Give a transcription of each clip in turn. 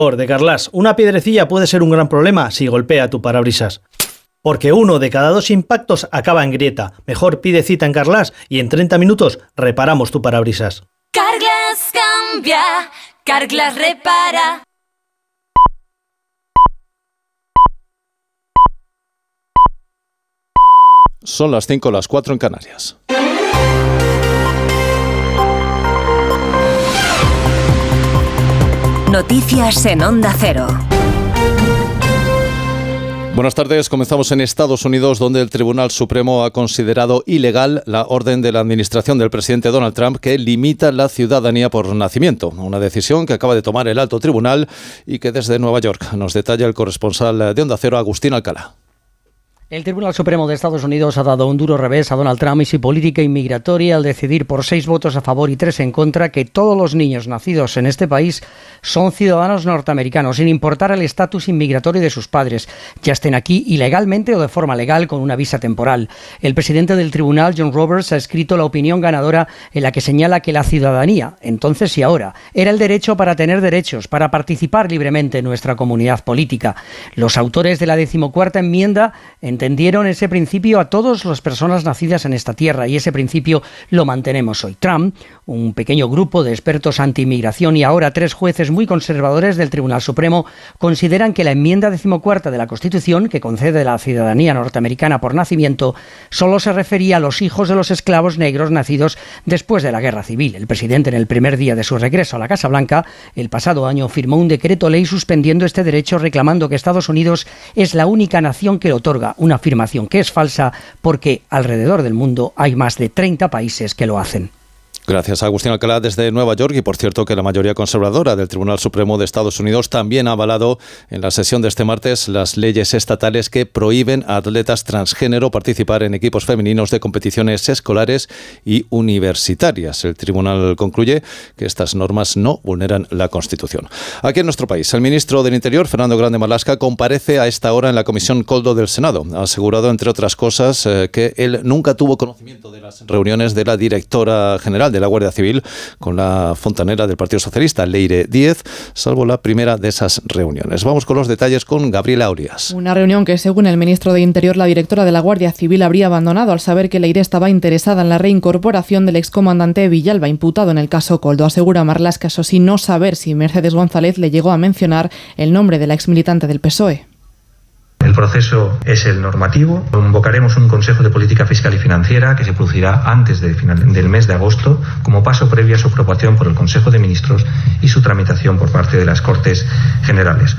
De Carglass, una piedrecilla puede ser un gran problema si golpea tu parabrisas. Porque 1 de cada 2 impactos acaba en grieta. Mejor pide cita en Carglass y en 30 minutos reparamos tu parabrisas. Carglass cambia, Carglass repara. Son las 5, las 4 en Canarias. Noticias en Onda Cero. Buenas tardes. Comenzamos en Estados Unidos, donde el Tribunal Supremo ha considerado ilegal la orden de la administración del presidente Donald Trump que limita la ciudadanía por nacimiento. Una decisión que acaba de tomar el alto tribunal y que desde Nueva York nos detalla el corresponsal de Onda Cero, Agustín Alcalá. El Tribunal Supremo de Estados Unidos ha dado un duro revés a Donald Trump y su política inmigratoria al decidir por 6 votos a favor y 3 en contra que todos los niños nacidos en este país son ciudadanos norteamericanos, sin importar el estatus inmigratorio de sus padres, ya estén aquí ilegalmente o de forma legal con una visa temporal. El presidente del tribunal, John Roberts, ha escrito la opinión ganadora en la que señala que la ciudadanía, entonces y ahora, era el derecho para tener derechos, para participar libremente en nuestra comunidad política. Los autores de la 14ª enmienda entendieron ese principio a todas las personas nacidas en esta tierra y ese principio lo mantenemos hoy. Trump, un pequeño grupo de expertos anti-inmigración y ahora 3 jueces muy conservadores del Tribunal Supremo consideran que la enmienda 14ª de la Constitución, que concede la ciudadanía norteamericana por nacimiento, solo se refería a los hijos de los esclavos negros nacidos después de la Guerra Civil. El presidente, en el primer día de su regreso a la Casa Blanca, el pasado año firmó un decreto ley suspendiendo este derecho, reclamando que Estados Unidos es la única nación que lo otorga, una afirmación que es falsa porque alrededor del mundo hay más de 30 países que lo hacen. Gracias a Agustín Alcalá desde Nueva York. Y por cierto que la mayoría conservadora del Tribunal Supremo de Estados Unidos también ha avalado en la sesión de este martes las leyes estatales que prohíben a atletas transgénero participar en equipos femeninos de competiciones escolares y universitarias. El tribunal concluye que estas normas no vulneran la Constitución. Aquí en nuestro país, el ministro del Interior, Fernando Grande Marlaska, comparece a esta hora en la Comisión Koldo del Senado. Ha asegurado, entre otras cosas, que él nunca tuvo conocimiento de las reuniones de la directora general de la Guardia Civil con la fontanera del Partido Socialista, Leire Díez, salvo la primera de esas reuniones. Vamos con los detalles con Gabriela Aurías. Una reunión que, según el ministro de Interior, la directora de la Guardia Civil habría abandonado al saber que Leire estaba interesada en la reincorporación del excomandante Villalba, imputado en el caso Koldo. Asegura Marlaska, eso sí, no saber si Mercedes González le llegó a mencionar el nombre de la exmilitante del PSOE. El proceso es el normativo. Convocaremos un Consejo de Política Fiscal y Financiera que se producirá antes del mes de agosto como paso previo a su aprobación por el Consejo de Ministros y su tramitación por parte de las Cortes Generales.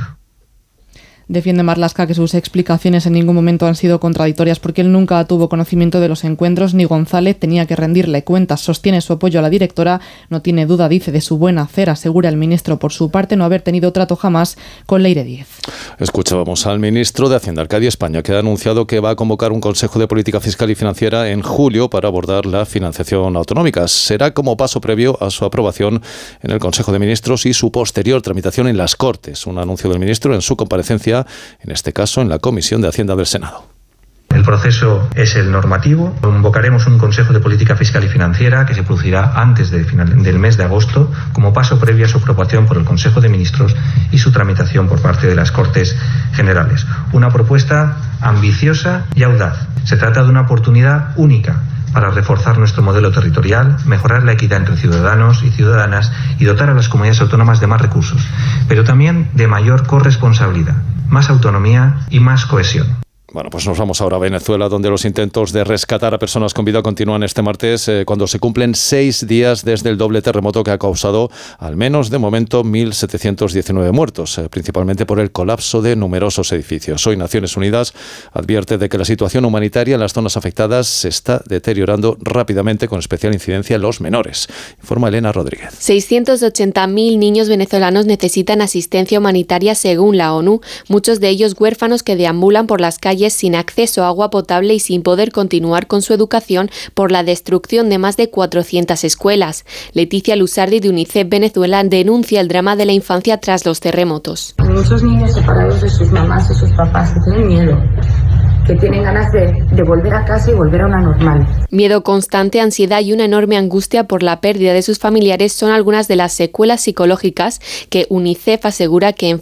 Defiende Marlaska que sus explicaciones en ningún momento han sido contradictorias porque él nunca tuvo conocimiento de los encuentros ni González tenía que rendirle cuentas. Sostiene su apoyo a la directora, no tiene duda, dice, de su buen hacer. Asegura el ministro por su parte no haber tenido trato jamás con Leire Díez. Escuchábamos al ministro de Hacienda, Arcadio España, que ha anunciado que va a convocar un Consejo de Política Fiscal y Financiera en julio para abordar la financiación autonómica. Será como paso previo a su aprobación en el Consejo de Ministros y su posterior tramitación en las Cortes. Un anuncio del ministro en su comparecencia, en este caso en la Comisión de Hacienda del Senado. El proceso es el normativo. Convocaremos un Consejo de Política Fiscal y Financiera que se producirá antes del mes de agosto como paso previo a su aprobación por el Consejo de Ministros y su tramitación por parte de las Cortes Generales. Una propuesta ambiciosa y audaz. Se trata de una oportunidad única para reforzar nuestro modelo territorial, mejorar la equidad entre ciudadanos y ciudadanas y dotar a las comunidades autónomas de más recursos, pero también de mayor corresponsabilidad, más autonomía y más cohesión. Bueno, pues nos vamos ahora a Venezuela, donde los intentos de rescatar a personas con vida continúan este martes, cuando se cumplen 6 días desde el doble terremoto que ha causado, al menos de momento, 1.719 muertos, principalmente por el colapso de numerosos edificios. Hoy Naciones Unidas advierte de que la situación humanitaria en las zonas afectadas se está deteriorando rápidamente, con especial incidencia en los menores. Informa Elena Rodríguez. 680.000 niños venezolanos necesitan asistencia humanitaria según la ONU, muchos de ellos huérfanos que deambulan por las calles sin acceso a agua potable y sin poder continuar con su educación por la destrucción de más de 400 escuelas. Leticia Luzardi, de UNICEF Venezuela, denuncia el drama de la infancia tras los terremotos. Muchos niños separados de sus mamás y sus papás que tienen miedo. que tienen ganas de volver a casa y volver a una normal. Miedo constante, ansiedad y una enorme angustia por la pérdida de sus familiares son algunas de las secuelas psicológicas que UNICEF asegura que